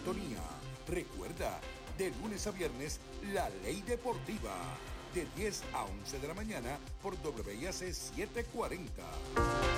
sintonía. Recuerda, de lunes a viernes, La Ley Deportiva, de 10 a 11 de la mañana por WIAC 740.